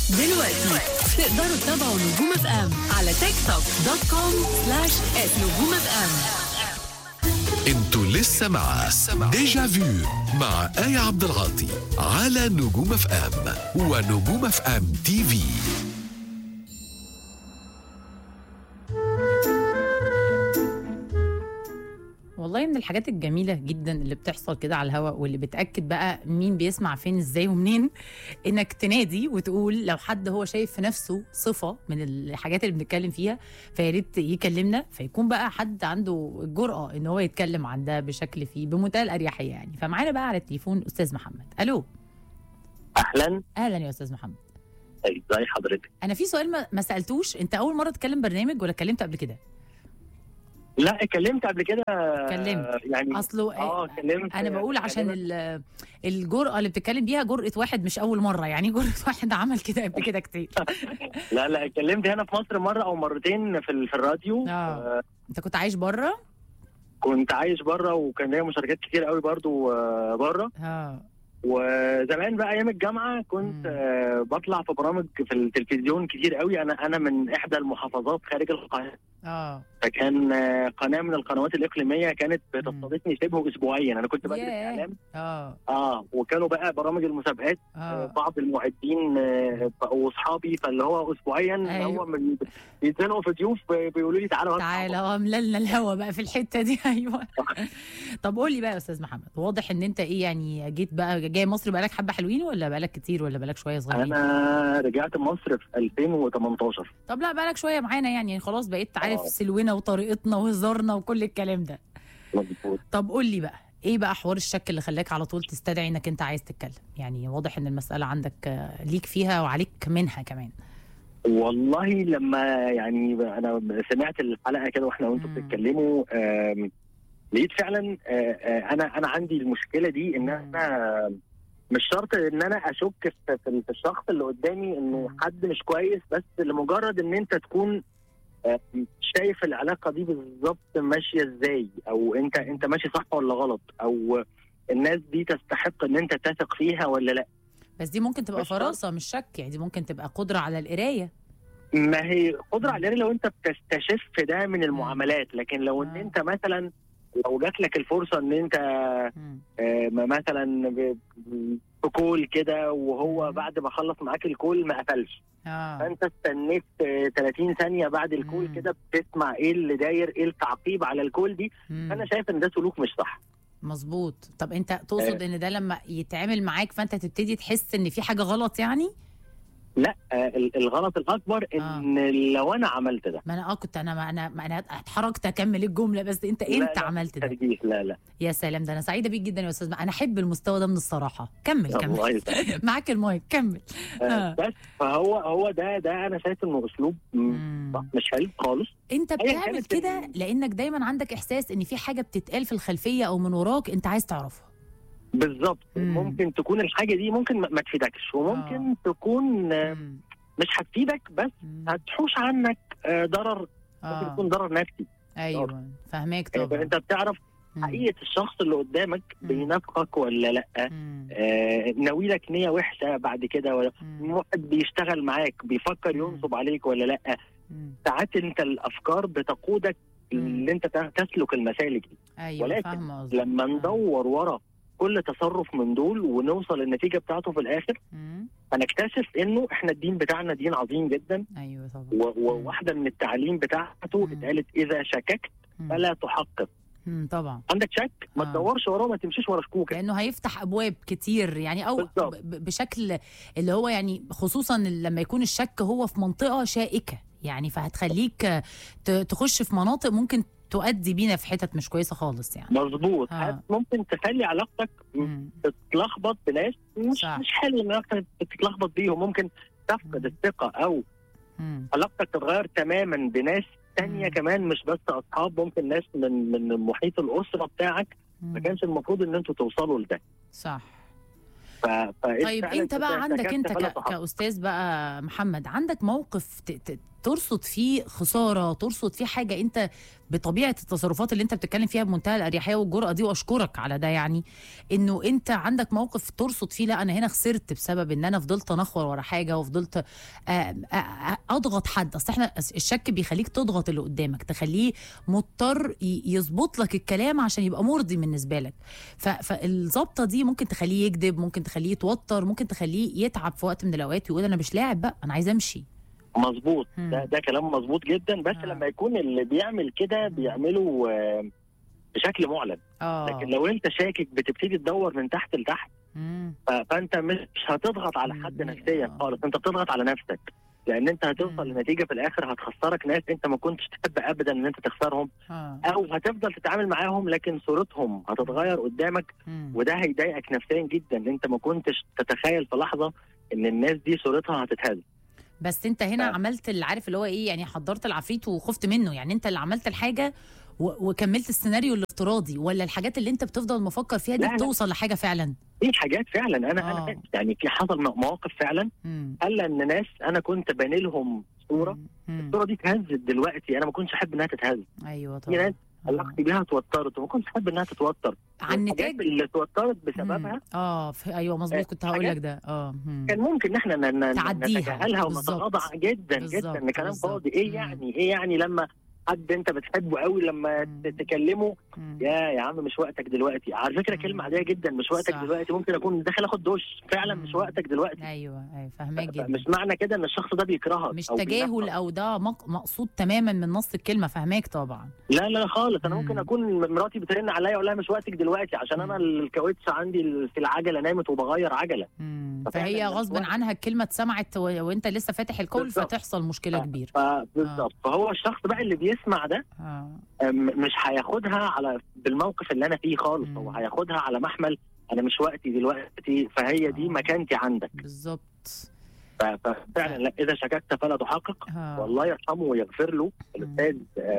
دلوقتي تقدروا تتابعوا نجوم اف ام على تيك توك .com/نجوم اف ام. انتوا لسه مع ديجا فيو مع آية عبد العاطي على نجوم اف ام ونجوم اف ام تي في. والله من الحاجات الجميلة جدا اللي بتحصل كده على الهواء واللي بتأكد بقى مين بيسمع فين ازاي ومنين، انك تنادي وتقول لو حد هو شايف في نفسه صفة من الحاجات اللي بنتكلم فيها فياريت يكلمنا، فيكون بقى حد عنده الجرأة ان هو يتكلم عن ده بشكل فيه بمنتهى الأريحية يعني. فمعانا بقى على التليفون أستاذ محمد. ألو. اهلا. أهلا يا أستاذ محمد. ازاي حضرتك؟ أنا في سؤال ما سألتوش، أنت أول مرة تتكلم برنامج ولا اتكلمت قبل كده؟ لا اتكلمت قبل كده. اتكلمت يعني اصله اتكلمت. انا بقول عشان الجرأة اللي بتتكلم بيها جرأة واحد مش اول مرة، يعني جرأة واحد عمل كده قبل كده كتير. لا اتكلمت هنا في مصر مرة او مرتين في الراديو. انت كنت عايش بره؟ كنت عايش بره وكان ليا مشاركات كتير قوي برضو بره. وزمان بقى ايام الجامعه كنت بطلع في برامج في التلفزيون كتير قوي. انا من احدى المحافظات خارج القاهره. فكان قناه من القنوات الاقليميه كانت بتستضيفني شبه اسبوعيا. انا كنت بدرس اعلام. وكانوا بقى برامج المسابقات. بعض المعدين واصحابي فاللي هو اسبوعيا. أيوه. هو من بيتزنقوا في ضيوف بيقولوا لي تعالى امللنا الهوا بقى في الحته دي. ايوه. طب قول لي بقى يا استاذ محمد، واضح ان انت ايه يعني جيت بقى جاي مصر بقالك حبه حلوين ولا بقالك كتير ولا بقالك شويه صغيرين؟ انا رجعت مصر في 2018. طب لا بقالك شويه معانا يعني خلاص بقيت عارف سلونا وطريقتنا وهزارنا وكل الكلام ده. مظبوط. طب قول لي بقى ايه بقى حوار الشك اللي خلاك على طول تستدعي انك انت عايز تتكلم؟ يعني واضح ان المساله عندك ليك فيها وعليك منها كمان. والله لما يعني انا سمعت الحلقه كده واحنا وانتم بتتكلموا لقيت فعلا انا عندي المشكله دي ان انا مش شرط ان انا اشك في الشخص اللي قدامي انه حد مش كويس، بس لمجرد ان انت تكون شايف العلاقه دي بالظبط ماشيه ازاي، او انت ماشي صح ولا غلط، او الناس دي تستحق ان انت تثق فيها ولا لا. بس دي ممكن تبقى فراسه مش شك، يعني دي ممكن تبقى قدره على القرايه. ما هي قدره على القرايه لو انت بتستشف ده من المعاملات، لكن لو ان انت مثلا لو جات لك الفرصه ان انت مثلا في كول كده وهو بعد ما خلص معاك الكول ما قفلش، فانت استنيت 30 ثانيه بعد الكول كده بتسمع ايه اللي داير، ايه التعقيب على الكول دي. انا شايف ان ده سلوك مش صح. مظبوط. طب انت تقصد ان ده لما يتعامل معاك فانت تبتدي تحس ان في حاجه غلط يعني؟ لا الغلط الاكبر ان لو انا عملت ده. ما انا كنت انا اتحركت اكمل الجمله، بس انت امتى عملت ده؟ لا يا سلام، ده انا سعيده بيك جدا يا استاذ. انا احب المستوى ده من الصراحه. كمل معاك المايك كمل. بس فهو ده انا شايف انه اسلوب مش حلو خالص. انت بتعمل كده لانك دايما عندك احساس ان في حاجه بتتقال في الخلفيه او من وراك انت عايز تعرفها. بالظبط. ممكن تكون الحاجه دي ممكن ما تفيدكش، وممكن تكون مش هتفيدك بس هتحوش عنك ضرر. ممكن يكون ضرر نفسي. ايوه فهماك طبعا. انت بتعرف حقيقه الشخص اللي قدامك بينافقك ولا لا، ناوي لك نيه وحشه بعد كده، ولا واحد بيشتغل معاك بيفكر ينصب عليك ولا لا. ساعات انت الافكار بتقودك ان انت تسلك المسالك دي. ايوه ولكن لما ندور ورا كل تصرف من دول ونوصل النتيجه بتاعته في الاخر هنكتشف انه احنا الدين بتاعنا دين عظيم جدا. ايوه طبعا. وواحده من التعاليم بتاعته اتقالت اذا شككت فلا تحقق. طبعا. عندك شك ما تدورش وراه، ما تمشيش ورا شكوكك، لانه هيفتح ابواب كتير يعني، او بشكل اللي هو يعني خصوصا لما يكون الشك هو في منطقه شائكه يعني، فهتخليك تخش في مناطق ممكن تؤدي بينا في حتت مش كويسه خالص يعني. مظبوط. ممكن تخلي علاقتك تتلخبط بناس مش حلو انك تتلخبط بيهم. ممكن تفقد الثقه، او علاقتك تتغير تماما بناس تانية كمان، مش بس اصحاب، ممكن ناس من محيط الاسره بتاعك ما كانش المفروض ان انتوا توصلوا لده. صح. طيب انت بقى عندك انت كاستاذ بقى محمد، عندك موقف ترصد فيه خساره، ترصد فيه حاجه انت بطبيعه التصرفات اللي انت بتتكلم فيها بمنتهى الاريحيه والجرأه دي، واشكرك على ده، يعني انه انت عندك موقف ترصد فيه لا انا هنا خسرت بسبب ان انا فضلت انخور ورا حاجه وفضلت اضغط حد. اصل احنا الشك بيخليك تضغط اللي قدامك، تخليه مضطر يظبط لك الكلام عشان يبقى مرضي بالنسبه لك. فالظبطه دي ممكن تخليه يكذب، ممكن تخليه يتوتر، ممكن تخليه يتعب في وقت من الاوقات ويقول انا مش لاعب بقى، انا عايز امشي. مظبوط، ده كلام مظبوط جدا. بس لما يكون اللي بيعمل كده بيعمله بشكل معلن. لكن لو انت شاكك بتبتدي تدور من تحت لتحت، فانت مش هتضغط على حد نفسيا خالص، انت بتضغط على نفسك، لان انت هتوصل لنتيجه في الاخر هتخسرك ناس انت ما كنتش تحب ابدا ان انت تخسرهم، او هتفضل تتعامل معاهم لكن صورتهم هتتغير قدامك، وده هيضايقك نفسيا جدا. انت ما كنتش تتخيل في لحظه ان الناس دي صورتها هتتهز. بس انت هنا عملت اللي عارف اللي هو ايه، يعني حضرت العفريت وخفت منه، يعني انت اللي عملت الحاجه وكملت السيناريو الافتراضي، ولا الحاجات اللي انت بتفضل مفكر فيها دي بتوصل لحاجه فعلا؟ في حاجات فعلا انا يعني في حصل مواقف فعلا قال ان ناس انا كنت باني لهم صوره، الصوره دي اتهزت دلوقتي، انا ما كنتش احب انها تتهز. ايوه طبعا. في ناس علاقتي بيها اتوترت وما كنتش احب انها تتوتر عن نتائج اللي اتوترت بسببها. ايوه مظبوط، كنت هقول لك ده. كان ممكن ان احنا نتجاهلها ونتغاضى جدا جدا ان كلام فاضي. ايه يعني لما حد انت بتحبه قوي لما تكلمه يا عم مش وقتك دلوقتي، على فكره كلمه عاديه جدا، مش وقتك دلوقتي، ممكن اكون داخل اخد دش فعلا، مش وقتك دلوقتي. ايوه فاهماك جدا. مش معنى كده ان الشخص ده بيكرهك، مش تجاهل او ده مقصود تماما من نص الكلمه. فاهماك طبعا. لا خالص. انا ممكن اكون مراتي بترن عليا اقول لها مش وقتك دلوقتي عشان انا الكاوتش عندي في العجله نامت وبغير عجله، فهي غصبا عنها الكلمه اتسمعت وانت لسه فاتح الكول، فتحصل مشكله كبيره. بالظبط. فهو الشخص بقى اللي بيسمع ده مش هياخدها على بالموقف اللي انا فيه خالص، هو هياخدها على محمل انا مش وقتي دلوقتي، فهي دي مكانتي عندك. بالظبط. ففعلا لا، اذا شككت فلا تحقق. والله يرحمه ويغفر له الاستاذ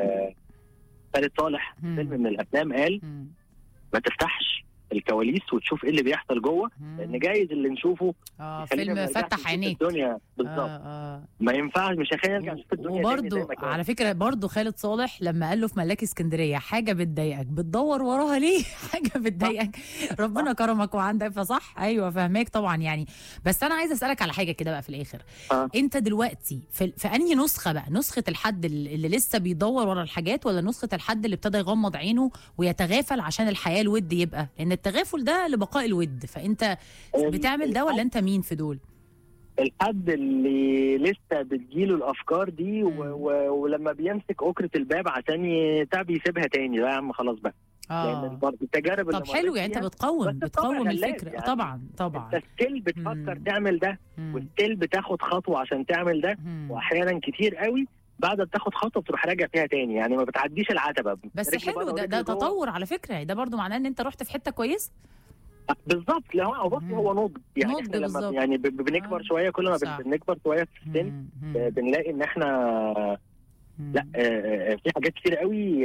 خالد صالح فيلم من الافلام قال ما تفتحش الكواليس وتشوف ايه اللي بيحصل جوه، لان جايز اللي نشوفه فيلم فتح عينيك الدنيا بالظبط. ما ينفعش، مش هخلينا نرجع نشوف الدنيا. وبرده على فكره برده خالد صالح لما قال له في ملاك اسكندريه حاجه بتضايقك بتدور وراها ليه؟ حاجه بتضايقك ربنا كرمك وعندك. فصح ايوه فاهماك طبعا يعني. بس انا عايزه اسالك على حاجه كده بقى في الاخر. انت دلوقتي في انهي نسخه بقى؟ نسخه الحد اللي لسه بيدور ورا الحاجات، ولا نسخه الحد اللي ابتدى يغمض عينه ويتغافل عشان الحياه الود يبقى؟ لان التغافل ده لبقاء الود، فانت بتعمل ده ولا انت مين في دول؟ الحد اللي لسه بتجيله الافكار دي ولما بيمسك أكرة الباب عشان يسيبها تاني، لا يا عم خلاص بقى. لان التجارب طب حلو، يعني انت بتقوم الفكره. يعني طبعا انت ستيل بتفكر تعمل ده، وستيل بتاخد خطوه عشان تعمل ده، واحيانا كتير قوي بعد ما تاخد خطوه بتروح راجع فيها تاني، يعني ما بتعديش العتبه. بس حلو ده تطور على فكره، ده برضو معناه ان انت رحت في حته كويسه. بالظبط. هو نضج يعني. احنا لما يعني بنكبر شويه، كل ما بنكبر شويه في السن بنلاقي ان احنا لا في حاجات كتير قوي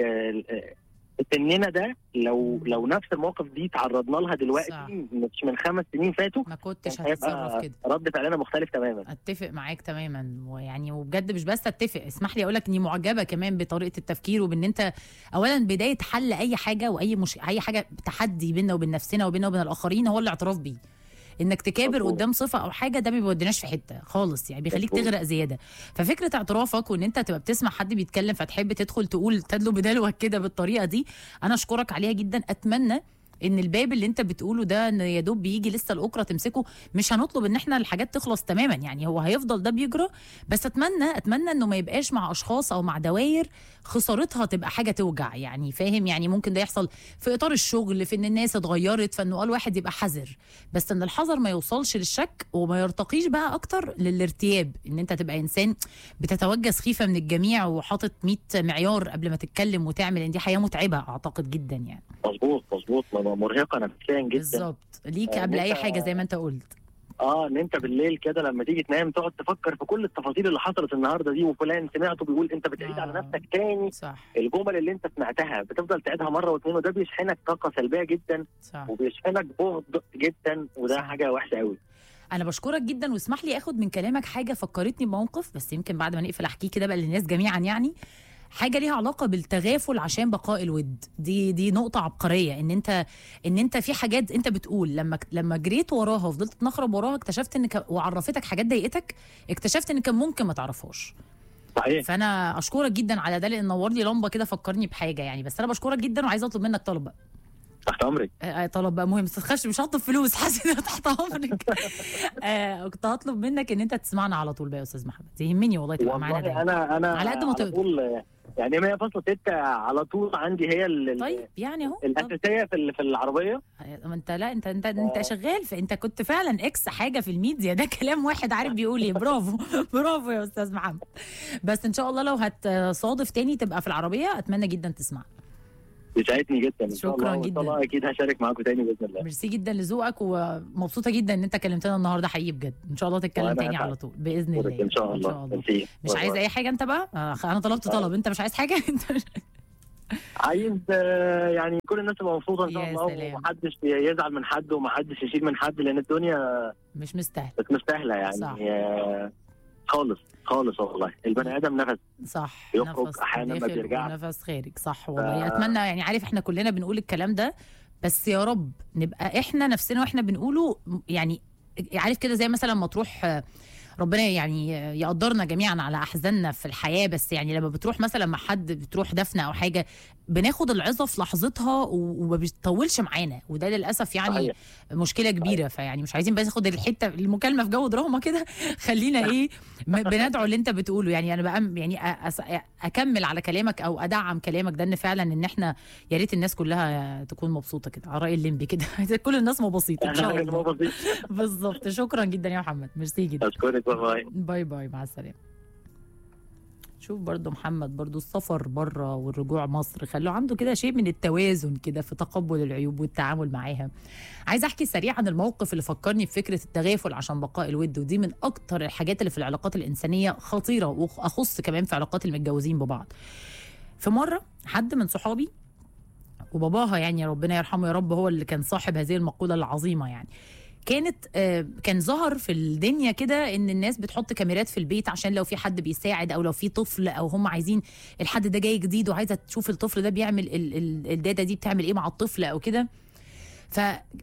سننا ده لو نفس المواقف دي تعرضنا لها دلوقتي مش من 5 سنين فاتوا ما كنتش هتتصرف كده. رد فعلنا مختلف تماما. اتفق معاك تماما، ويعني وبجد مش بس اتفق، اسمح لي اقول لك اني معجبه كمان بطريقه التفكير، وبان انت اولا بدايه حل اي حاجه واي اي حاجه تحدي بيننا وبين نفسنا وبين الاخرين هو الاعتراف بيه. انك تكابر قدام صفه او حاجه ده ما بيوديناش في حته خالص، يعني بيخليك تغرق زياده. ففكره اعترافك وان انت تبقى بتسمع حد بيتكلم فتحب تدخل تقول تدلو بدلوك كده بالطريقه دي، انا اشكرك عليها جدا. اتمنى ان الباب اللي انت بتقوله ده ان يا دوب بيجي لسه الاكره تمسكه، مش هنطلب ان احنا الحاجات تخلص تماما، يعني هو هيفضل ده بيجرى، بس اتمنى انه ما يبقاش مع اشخاص او مع دواير خسارتها تبقى حاجه توجع، يعني فاهم؟ يعني ممكن ده يحصل في اطار الشغل، في ان الناس اتغيرت، فانه الواحد يبقى حذر، بس ان الحذر ما يوصلش للشك وما يرتقيش بقى اكتر للارتياب، ان انت تبقى انسان بتتوجس خيفه من الجميع وحاطط 100 معيار قبل ما تتكلم وتعمل، ان دي حياه متعبه اعتقد جدا يعني. مظبوط مرهقه نفسيا جدا. بالظبط ليك قبل اي حاجه زي ما انت قلت. ان انت بالليل كده لما تيجي تنام تقعد تفكر في كل التفاصيل اللي حصلت النهارده دي، وفلان سمعته بيقول، انت بتعيد على نفسك تاني. صح. الجمل اللي انت سمعتها بتفضل تعيدها مره واثنين، وده بيشحنك طاقه سلبيه جدا. صح. وبيشحنك بغض جدا، وده صح. حاجه وحشه قوي. انا بشكرك جدا، واسمح لي اخد من كلامك حاجه فكرتني بموقف، بس يمكن بعد ما نقفل احكيه كده بقى للناس جميعا. يعني حاجه ليها علاقه بالتغافل عشان بقاء الود. دي نقطه عبقريه، ان انت في حاجات انت بتقول لما جريت وراها وفضلت تنخرب وراها اكتشفت ان وعرفتك حاجات ضايقتك، اكتشفت ان كان ممكن ما تعرفهاش. صحيح. فانا اشكرك جدا على ده، لان نور لي لمبه كده فكرني بحاجه يعني. بس انا بشكرك جدا وعايزه اطلب منك طلب بقى. تحت امرك. طلب بقى مهم، بس تخافش مش هطلب فلوس، حاسس ان تحت امرك. كنت هطلب منك ان انت تسمعنا على طول بقى يا استاذ محمد، يهمني والله تبقى معانا دايما. انا على قد ما تقدر. يعني 100.6 على طول عندي هي طيب يعني اهو الاساسيه في العربيه. ما انت لا انت شغال انت كنت فعلا اكس حاجه في الميديا، ده كلام واحد عارف بيقول ايه. برافو برافو يا استاذ محمد. بس ان شاء الله لو هتصادف تاني تبقى في العربيه اتمنى جدا تسمع. يسعدني جدا. شكرا جدا. والله اكيد هشارك معاكم تاني باذن الله. ميرسي جدا لذوقك، ومبسوطه جدا ان انت كلمتنا النهارده حقيقي بجد. ان شاء الله تتكلم تاني على طول باذن الله. ان شاء الله. مش عايز اي حاجه انت بقى؟ انا طلبت طلب، انت مش عايز حاجه؟ انت عايز يعني كل الناس تبقى مبسوطه ان شاء الله، ومحدش يزعل من حد ومحدش يشيل من حد، لان الدنيا مش مستاهله. مش مستاهله يعني. صح. خالص خالص والله. البني ادم نفس صح، يخرج احيانا ما بيرجعش، نفس خارج. صح والله. اتمنى يعني، عارف احنا كلنا بنقول الكلام ده، بس يا رب نبقى احنا نفسنا واحنا بنقوله يعني. عارف كده زي مثلا ما تروح ربنا يعني يقدرنا جميعا على احزاننا في الحياه، بس يعني لما بتروح مثلا مع حد بتروح دفنه او حاجه بناخد العظه في لحظتها وما بيطولش معانا، وده للاسف يعني صحيح. مشكله كبيره. فيعني مش عايزين بس ناخد الحته المكالمه في جو دراما كده. خلينا ايه بندعو اللي انت بتقوله. يعني انا بقى يعني اكمل على كلامك او ادعم كلامك ده، ان فعلا ان احنا يا ريت الناس كلها تكون مبسوطه كده على راي الليمبي كده. كل الناس بسيطه ان شاء الله. بالظبط. شكرا جدا يا محمد، ميرسي جدا. اشكرك. باي باي، مع السلامه. شوف برضو محمد، برضو السفر بره والرجوع مصر خلوا عنده كده شيء من التوازن كده في تقبل العيوب والتعامل معاها. عايز احكي سريعا عن الموقف اللي فكرني بفكره التغافل عشان بقاء الود، ودي من اكتر الحاجات اللي في العلاقات الانسانيه خطيره، واخص كمان في علاقات المتجوزين ببعض. في مره حد من صحابي وباباها يعني ربنا يرحمه يا رب، هو اللي كان صاحب هذه المقوله العظيمه يعني، كان ظهر في الدنيا كده ان الناس بتحط كاميرات في البيت عشان لو في حد بيساعد، او لو في طفل، او هم عايزين الحد ده جاي جديد وعايزه تشوف الطفل ده بيعمل الداده دي بتعمل ايه مع الطفل او كده. ف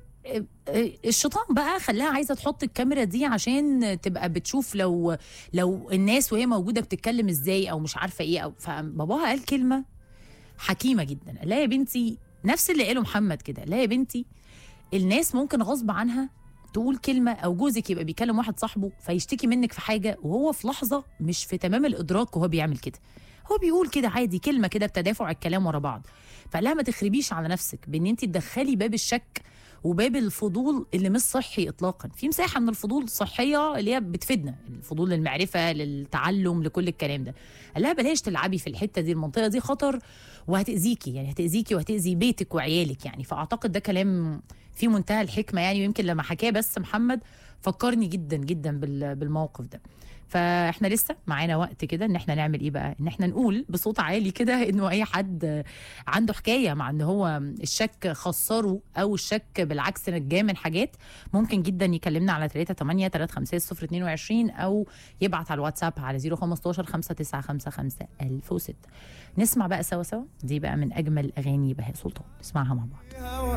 الشيطان بقى خلاها عايزه تحط الكاميرا دي عشان تبقى بتشوف لو الناس وهي موجوده بتتكلم ازاي او مش عارفه ايه. او فباباها قال كلمه حكيمه جدا، لا يا بنتي، نفس اللي قاله محمد كده، لا يا بنتي، الناس ممكن غصب عنها تقول كلمة، أو جوزك يبقى بيكلم واحد صاحبه فيشتكي منك في حاجة وهو في لحظة مش في تمام الإدراك وهو بيعمل كده، هو بيقول كده عادي كلمة كده بتدافع الكلام ورا بعض. فقال لها ما تخربيش على نفسك بأن انت تدخلي باب الشك وباب الفضول اللي مش صحي إطلاقا. في مساحة من الفضول الصحية اللي هي بتفيدنا، الفضول للمعرفة للتعلم لكل الكلام ده. قال لها بلاش تلعبي في الحتة دي، المنطقة دي خطر وهتأذيكي، يعني هتأذيكي وهتأذي بيتك وعيالك يعني. فأعتقد ده كلام في منتهى الحكمة يعني، ويمكن لما حكاه بس محمد فكرني جدا جدا بالموقف ده. فاحنا لسه معانا وقت كده ان احنا نعمل ايه بقى، ان احنا نقول بصوت عالي كده انه اي حد عنده حكايه مع ان هو الشك خسره او الشك بالعكس نجاه من حاجات، ممكن جدا يكلمنا على 38-350-22 او يبعت على الواتساب على 015-5955006. نسمع بقى سوا دي بقى من اجمل اغاني بهاء سلطان، نسمعها مع بعض.